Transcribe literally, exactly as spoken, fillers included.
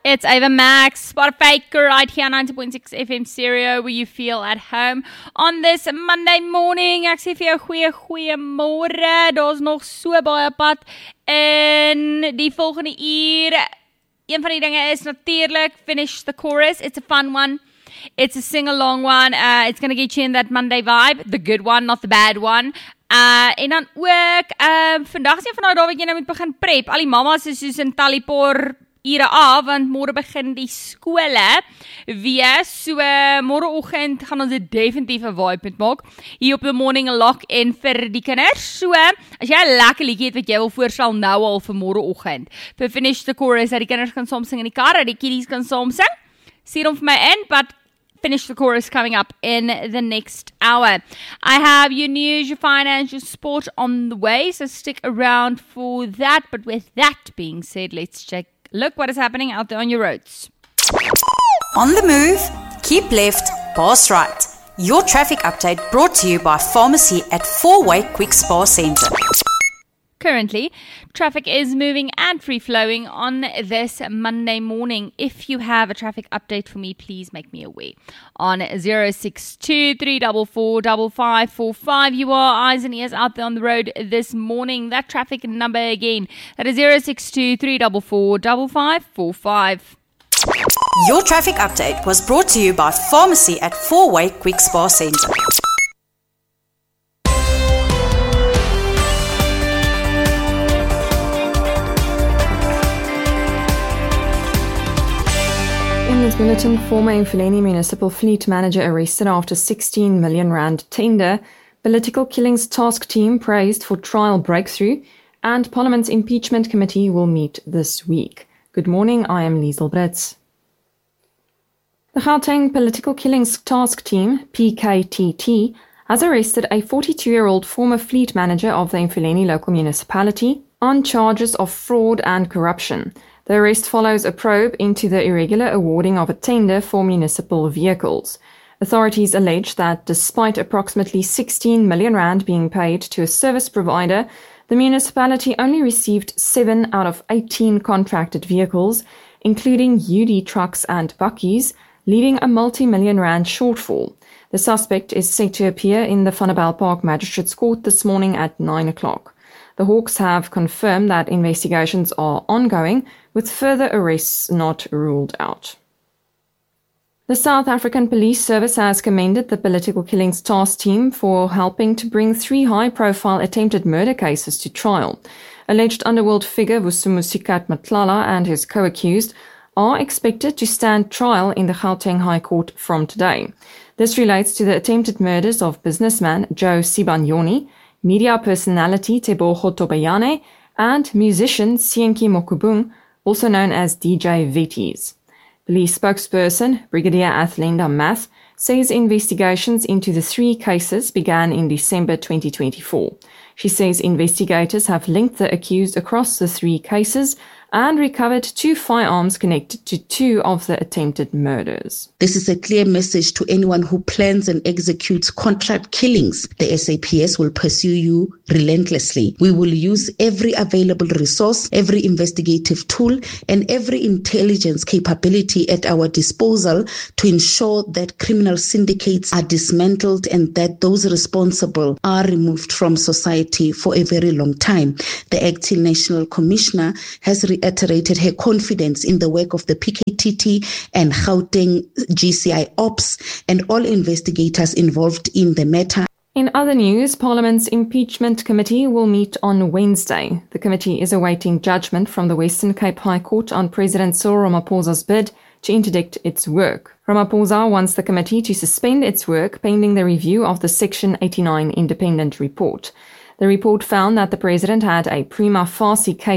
It's Ava Max, Spotify, right here, ninety point six F M stereo, where you feel at home. On this Monday morning, ek sê vir jou goeie, goeie môre. Daar's nog so baie pad in die volgende uur. Een van die dinge is natuurlijk Finish the Chorus. It's a fun one. It's a sing-along one. Uh, it's going to get you in that Monday vibe. The good one, not the bad one. Uh, en dan ook, uh, vandag is een van die dae wat jy nou moet begin prep. Al die mamas is soos in Talipor ure af, want môre begin die skole weer, so uh, môreoggend gaan ons dit definitief 'n vibe met maak, hier op the morning lock-in vir die kinders. So, as jy 'n lekker liedjie het wat jy wil voorstel nou al vir môreoggend, vir Finish the Chorus, dat die kinders kan saam sing in die kar, dat die kiddies kan saam sing, stuur hom vir my in, but Finish the Chorus coming up in the next hour. I have your news, your finance, your sport on the way, so stick around for that. But with that being said, let's check Look what is happening out there on your roads. On the move, keep left, pass right. Your traffic update brought to you by Pharmacy at Four-Way Quick Spa Centre. Currently, traffic is moving and free-flowing on this Monday morning. If you have a traffic update for me, please make me aware. On zero six two, three four four, five five four five, you are eyes and ears out there on the road this morning. That traffic number again, that is zero six two, three four four, five five four five. Your traffic update was brought to you by Pharmacy at Four-Way Quick Spa Centre. In this bulletin, former Mfuleni Municipal Fleet Manager arrested after sixteen million rand tender, Political Killings Task Team praised for trial breakthrough, and Parliament's Impeachment Committee will meet this week. Good morning, I am Liesel Brits. The Gauteng Political Killings Task Team, P K T T, has arrested a forty-two-year-old former fleet manager of the Mfuleni local municipality on charges of fraud and corruption. The arrest follows a probe into the irregular awarding of a tender for municipal vehicles. Authorities allege that despite approximately sixteen million rand being paid to a service provider, the municipality only received seven out of eighteen contracted vehicles, including U D trucks and bakkies, leaving a multi-million rand shortfall. The suspect is set to appear in the Vanderbijl Park Magistrates Court this morning at nine o'clock. The Hawks have confirmed that investigations are ongoing, with further arrests not ruled out. The South African Police Service has commended the Political Killings Task Team for helping to bring three high-profile attempted murder cases to trial. Alleged underworld figure Vusumusikat Matlala and his co-accused are expected to stand trial in the Gauteng High Court from today. This relates to the attempted murders of businessman Joe Sibanyoni, media personality Tebogo Tobayane, and musician Sienki Mokubung, also known as D J Vetties. Police spokesperson Brigadier Athlenda Math says investigations into the three cases began in December twenty twenty-four. She says investigators have linked the accused across the three cases and recovered two firearms connected to two of the attempted murders. This is a clear message to anyone who plans and executes contract killings. The S A P S will pursue you relentlessly. We will use every available resource, every investigative tool, and every intelligence capability at our disposal to ensure that criminal syndicates are dismantled and that those responsible are removed from society for a very long time. The Acting National Commissioner has reiterated her confidence in the work of the P K T T and Gauteng G C I Ops and all investigators involved in the matter. In other news, Parliament's Impeachment Committee will meet on Wednesday. The committee is awaiting judgment from the Western Cape High Court on President Cyril Ramaphosa's bid to interdict its work. Ramaphosa wants the committee to suspend its work pending the review of the Section eighty-nine independent report. The report found that the president had a prima facie case